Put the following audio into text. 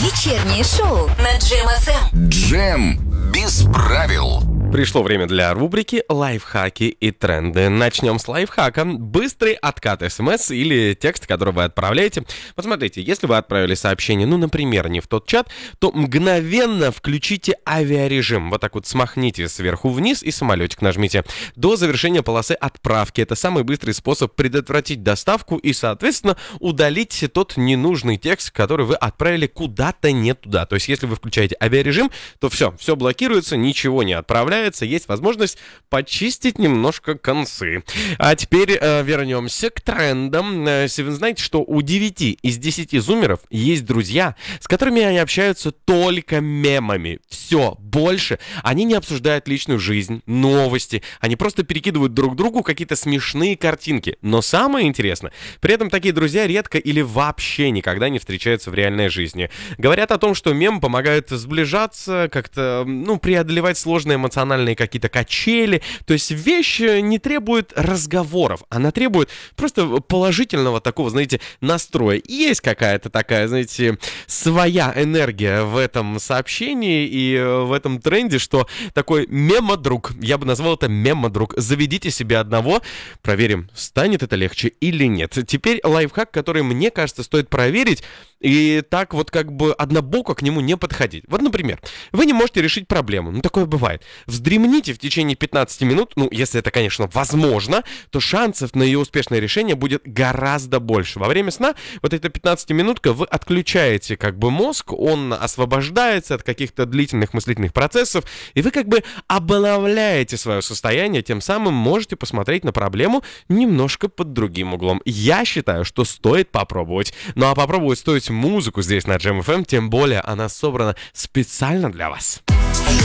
Вечернее шоу на Джем ФМ. Джем без правил. Пришло время для рубрики «Лайфхаки и тренды». Начнем с лайфхака. Быстрый откат СМС или текст, который вы отправляете. Посмотрите, если вы отправили сообщение, например, не в тот чат, то мгновенно включите авиарежим. Вот так вот смахните сверху вниз и самолетик нажмите. До завершения полосы отправки. Это самый быстрый способ предотвратить доставку и, соответственно, удалить тот ненужный текст, который вы отправили куда-то не туда. То есть, если вы включаете авиарежим, то все блокируется, ничего не отправляется. Есть возможность почистить немножко концы. А теперь вернемся к трендам. Если вы знаете, что у 9 из 10 зумеров есть друзья, с которыми они общаются только мемами. Все, больше они не обсуждают личную жизнь, новости. Они просто перекидывают друг другу какие-то смешные картинки. Но самое интересное, при этом такие друзья редко или вообще никогда не встречаются в реальной жизни. Говорят о том, что мем помогает сближаться, как-то, преодолевать сложные эмоциональные какие-то качели. То есть вещь не требует разговоров, она требует просто положительного такого, настроя. Есть какая-то такая, своя энергия в этом сообщении и в этом тренде, что такой мемодруг, я бы назвал это мемодруг. Заведите себе одного, проверим, станет это легче или нет. Теперь лайфхак, который, мне кажется, стоит проверить и так вот однобоко к нему не подходить. Вот, например, вы не можете решить проблему, такое бывает. Вздремните в течение 15 минут, если это, конечно, возможно, то шансов на ее успешное решение будет гораздо больше. Во время сна вот эта 15-минутка вы отключаете мозг, он освобождается от каких-то длительных мыслительных процессов, и вы обновляете свое состояние, тем самым можете посмотреть на проблему немножко под другим углом. Я считаю, что стоит попробовать. А попробовать стоит музыку здесь на Джем ФМ, тем более она собрана специально для вас.